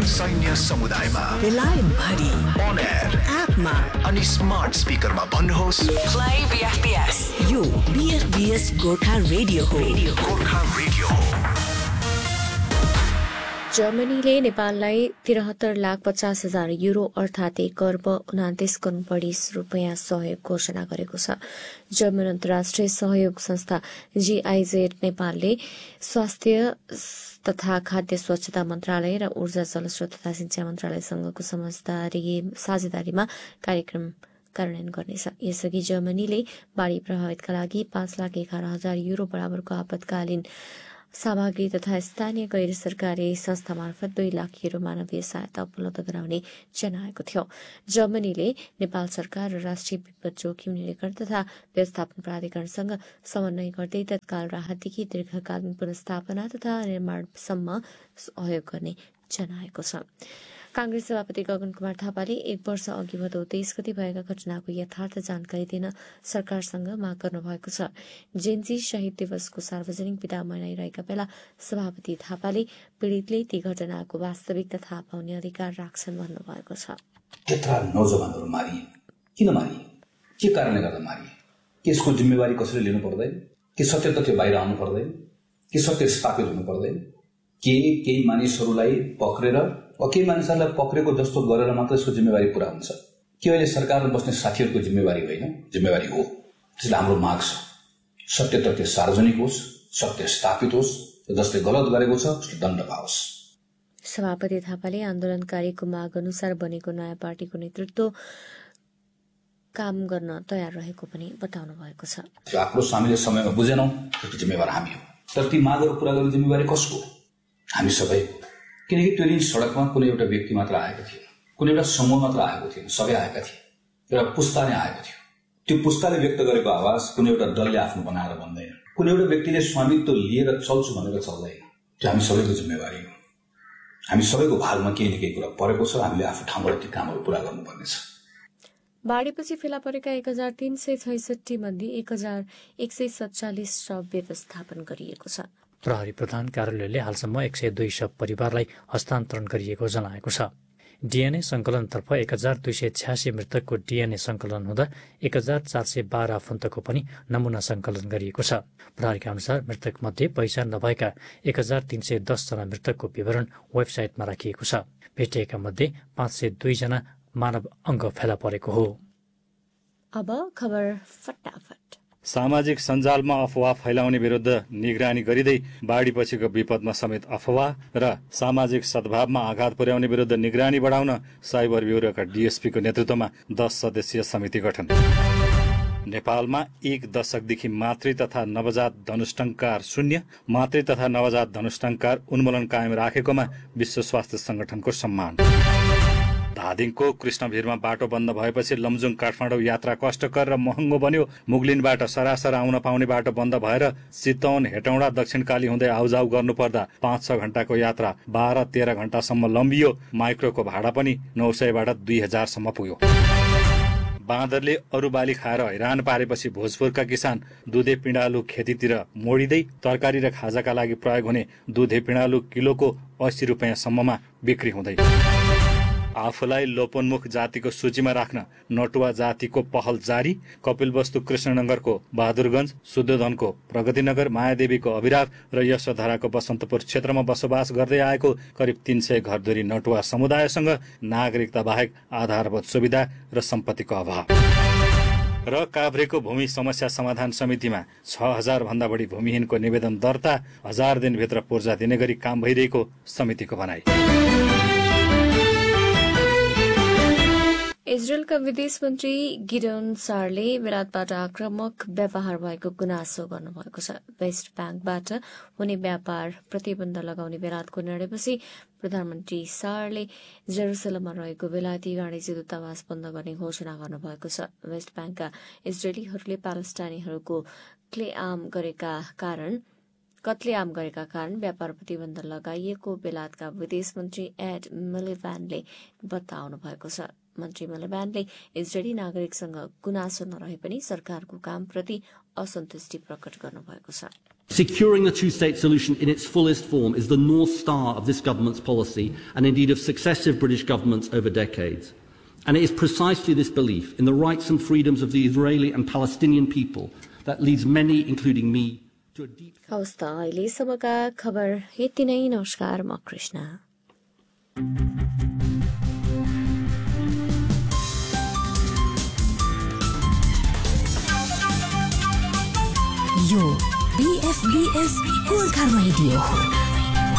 सैन्य समुदायमा, बेलायत भरि, अन एयर, एपमा अनि स्मार्ट स्पिकरमा भन्नुहोस् प्ले बीएफबीएस। यो बीएफबीएस गोर्खा रेडियो हो। गोर्खा रेडियो हो। जर्मनीले नेपाललाई 73,50,000 युरो अर्थात् 1,29 करोड बढी रुपियाँ सहयोग घोषणा गरेको छ। जर्मन अन्तर्राष्ट्रिय सहयोग संस्था जीआईजेड नेपालले स्वास्थ्य तथा खाद्य स्वच्छता मन्त्रालय र ऊर्जा जलस्रोत तथा सिंचाई मन्त्रालयसँगको साझेदारीमा कार्यक्रम कार्यान्वयन गर्नेछ। यसअघि जर्मनीले बाढ़ी प्रभावितका लागि 5,11,000 युरो बराबरको आपतकालीन सामग्री तथा स्थानीय गैर सरकारी संस्था मार्फत 2 लाख युरो मानवीय सहायता उपलब्ध गराउने जनाएको थियो। जर्मनीले नेपाल सरकार र राष्ट्रिय विपद जोखिम निरीक्षण तथा व्यवस्थापन प्राधिकरणसँग समन्वय गर्दै तत्काल राहतदेखि दीर्घकालीन पुनर्स्थापना तथा निर्माणसम्म सहयोग गर्ने जनाएको छ। कांग्रेस सभापति गगन कुमार थापाले 1 वर्ष अघि भदौ 23 गते भएका घटनाको यथार्थ जानकारी दिन सरकारसँग माग गर्नुभएको छ। जेन्जी शहीद दिवसको सार्वजनिक विदा मनाइरहेका बेला सभापति थापाले पीड़ितले ती घटनाको वास्तविकता थाहा पाउने अधिकार राख्छन् भन्नुभएको छ। त्यत्रा नौजवानहरू मारिए, किन मारिए, के कारणले गर्दा मारिए, के यसको जिम्मेवारी कसैले लिनु पर्दैन, के सत्य तथ्य बाहिर आउनु पर्दैन, के सत्य स्थापित हुनु पर्दैन, के केही मानिसहरूलाई पक्रेर केही मानिसहरूलाई पक्रेको जस्तो गरेर मात्र यसको जिम्मेवारी पूरा हुन्छ, के अहिले सरकारमा बस्ने साथीहरूको जिम्मेवारी होइन, जिम्मेवारी हो। त्यसले हाम्रो माग छ सत्य तथ्य सार्वजनिक होस्, सत्य स्थापित होस्, जसले गलत गरेको छ उसले दण्ड पाओस्। सभापति थापाले आन्दोलनकारीको माग अनुसार बनेको नयाँ पार्टीको नेतृत्व काम गर्न तयार रहेको पनि बताउनु भएको छ। आक्रोश हामीले समयमा बुझेनौं, त्यसको जिम्मेवार हामी हो। तर ती मागहरू पूरा गर्ने जिम्मेवारी कसको? हामी सबै। किनकि त्यो दिन सड़कमा कुनै एउटा व्यक्ति मात्र आएको थिएन, कुनै एउटा समूह मात्र आएको थिएन, सबै आएका थिए। एउटा पुस्ता नै आएको थियो। त्यो पुस्ताले व्यक्त गरेको आवाज कुनै एउटा दलले आफ्नो बनाएर भन्दैन, कुनै एउटा व्यक्तिले स्वामित्व लिएर चल्छु भनेर चल्दैन। त्यो हामी सबैको जिम्मेवारी हो। हामी सबैको भागमा केही न केही कुरा परेको छ, हामीले आफ्नो ठाउँबाट ती कामहरू पूरा गर्नुपर्नेछ। बाढ़ीपछि फेला परेका 1,366 मध्ये 1,147 शव व्यवस्थापन गरिएको छ। प्रहरी प्रधान कार्यालयले हालसम्म 102 शव परिवारलाई हस्तान्तरण गरिएको जनाएको छ। डीएनए संकलनतर्फ 1,286 मृतकको डीएनए संकलन हुँदा 1,412 आफन्तको पनि नमूना संकलन गरिएको छ। प्रहरीका अनुसार मृतक मध्ये पहिचान नभएका 1,310 जना मृतकको विवरण वेबसाइटमा राखिएको छ। भेटिएका मध्ये 502 जना मानव अंग फेला परेको हो। अब खबर फटाफट। सामाजिक सञ्जालमा अफवाह फैलाउने विरुद्ध निगरानी गरिँदै बाढ़ीपछिको विपदमा समेत अफवाह र सामाजिक सद्भावमा आघात पुर्याउने विरुद्ध निगरानी बढाउन साइबर ब्युरोका डीएसपीको नेतृत्वमा 10 सदस्यीय समिति गठन। नेपालमा 1 दशकदेखि मातृ तथा नवजात धनुष्टङ्कार शून्य, मातृ तथा नवजात धनुष्टङ्कार उन्मूलन कायम राखेकोमा विश्व स्वास्थ्य संगठनको सम्मान। धादिङको कृष्णभिरमा बाटो बन्द भएपछि लमजुङ काठमाडौँ यात्रा कष्टकर र महँगो बन्यो। मुगलिनबाट सरासर आउन पाउने बाटो बन्द भएर चितवन, हेटौँडा, दक्षिणकाली हुँदै आउजाउ गर्नुपर्दा 5-6 घण्टाको यात्रा 12-13 घण्टासम्म लम्बियो। माइक्रोको भाडा पनि 900बाट 2000 सम्म पुग्यो। बाँदरले अरू बाली खाएर हैरान पारेपछि भोजपुरका किसान दुधे पिँडालु खेतीतिर मोडिँदै तरकारी र खाजाका लागि प्रयोग हुने दुधे पिँडालु किलोको 80 रुपियाँसम्ममा बिक्री हुँदै। आफूलाई लोपोन्मुख जातिको सूचीमा राख्न नटुवा जातिको पहल जारी। कपिलवस्तु कृष्णनगरको बहादुरगञ्ज, शुद्धोधनको प्रगतिनगर, मायादेवीको अभिराव र यशोधराको बसन्तपुर क्षेत्रमा बसोबास गर्दै आएको करिब 300 घरधुरी नटुवा समुदायसँग नागरिकता बाहेक आधारभूत सुविधा र सम्पत्तिको अभाव। र काभ्रेको भूमि समस्या समाधान समितिमा 6000 भन्दा बढी भूमिहीनको निवेदन दर्ता। 1000 दिनभित्र पूर्जा दिने गरी काम भइरहेको समितिको भनाई। इजरायलका विदेश मन्त्री गिडन सारले बेलायतबाट आक्रामक व्यवहार भएको गुनासो गर्नुभएको छ। वेस्ट ब्याङ्कबाट हुने व्यापार प्रतिबन्ध लगाउने बेलायतको निर्णयपछि प्रधानमन्त्री सारले जेरुसलममा रहेको बेलायती वाणिज्य दूतावास बन्द गर्ने घोषणा गर्नुभएको छ। वेस्ट ब्याङ्कका इजरायलीहरूले प्यालेस्टाइनीहरूको कत्लेआम गरेका कारण व्यापार प्रतिबन्ध लगाइएको बेलायतका विदेश मन्त्री एड मिलिभ्यानले बताउनु भएको छ। मन्त्री मलब्यानले इजरायली नागरिकसँग गुनासो नरहे पनि सरकारको कामप्रति असन्तुष्टि प्रकट गर्नुभएको छ। Securing the two-state solution in its fullest form is the North Star of this government's policy and indeed of successive British governments over decades. And it is precisely this belief in the rights and freedoms of the Israeli and Palestinian people that leads many, including me, to a deep... हवस् त अहिलेसम्मका खबर यति नै। नमस्कार, म कृष्ण। यो BFBS Gorkha radio हो।